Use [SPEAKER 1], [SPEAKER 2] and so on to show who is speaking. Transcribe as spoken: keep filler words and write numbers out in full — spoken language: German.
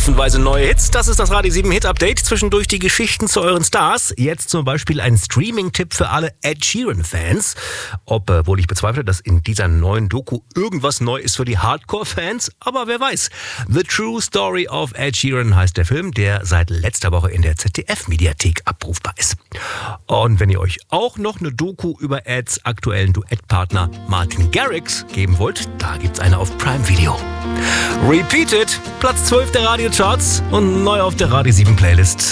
[SPEAKER 1] Haufenweise neue Hits. Das ist das Radio sieben Hit Update. Zwischendurch die Geschichten zu euren Stars. Jetzt zum Beispiel ein Streaming-Tipp für alle Ed Sheeran-Fans. Obwohl ich bezweifle, dass in dieser neuen Doku irgendwas neu ist für die Hardcore-Fans. Aber wer weiß. The True Story of Ed Sheeran heißt der Film, der seit letzter Woche in der Z D F-Mediathek abrufbar ist. Und wenn ihr euch auch noch eine Doku über Eds aktuellen Duettpartner Martin Garrix geben wollt, da gibt's eine auf Prime Video. Repeated, Platz zwölf der Radiocharts und neu auf der Radio sieben Playlist.